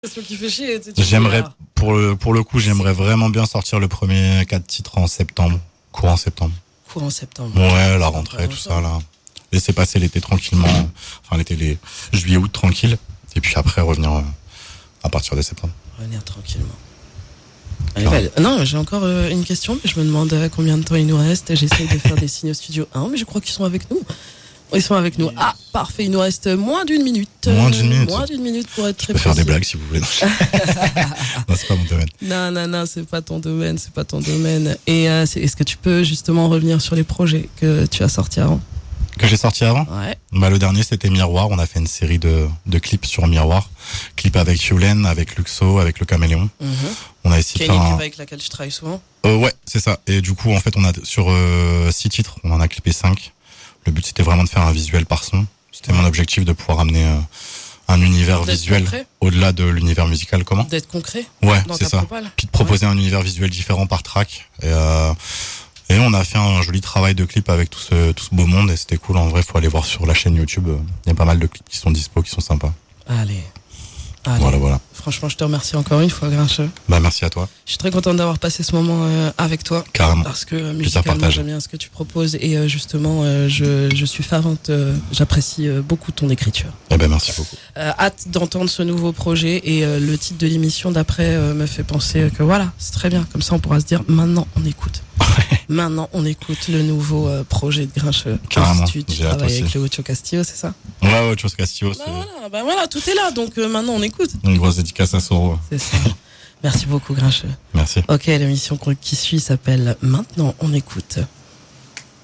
Question qui fait chier. J'aimerais, pour le coup, j'aimerais vraiment bien sortir le premier 4 titres en septembre, courant septembre. Courant septembre. Ouais, la rentrée, tout ça, là. Laisser passer l'été tranquillement. Enfin, les juillet, août tranquille. Et puis après, revenir à partir de septembre. Revenir tranquillement. Allez, non, j'ai encore une question, mais je me demande combien de temps il nous reste. J'essaye de faire des signes au studio 1, mais je crois qu'ils sont avec nous. Ils sont avec nous. Ah, parfait, il nous reste moins d'une minute. Moins d'une minute pour être très précis. Je peux faire des blagues si vous voulez. Non, c'est pas mon domaine. Non, c'est pas ton domaine. Et est-ce que tu peux justement revenir sur les projets que tu as sortis avant? Que j'ai sorti avant? Ouais. Le dernier, c'était Miroir. On a fait une série de clips sur Miroir. Clips avec Yulen, avec Luxo, avec Le Caméléon. On a essayé de faire une équipe avec laquelle tu travailles souvent? Ouais, c'est ça. Et du coup, en fait, on a sur 6 titres, on en a clippé 5. Le but, c'était vraiment de faire un visuel par son. C'était mon objectif de pouvoir amener un univers visuel au-delà de l'univers musical. Comment? D'être concret? Ouais, c'est ça. Puis de proposer un univers visuel différent par track. Et on a fait un joli travail de clip avec tout ce beau monde. Et c'était cool. En vrai, faut aller voir sur la chaîne YouTube. Il y a pas mal de clips qui sont dispo, qui sont sympas. Allez. Voilà. Franchement, je te remercie encore une fois, Grincheux. Merci à toi. Je suis très contente d'avoir passé ce moment avec toi. Carrément. Parce que musicalement, j'aime bien ce que tu proposes et justement, je suis fervente. J'apprécie beaucoup ton écriture. Merci beaucoup. Hâte d'entendre ce nouveau projet et le titre de l'émission d'après me fait penser que voilà, c'est très bien. Comme ça, on pourra se dire maintenant, on écoute. Maintenant, on écoute le nouveau projet de Grincheux. Carrément. Tu travailles avec le Ocho Castillo, c'est ça? Ouais, Ocho Castillo. Voilà, tout est là. Donc maintenant, on écoute. Une grosse dédicace à Soro. C'est ça. Merci beaucoup, Grincheux. Merci. Ok, l'émission qui suit s'appelle Maintenant, on écoute.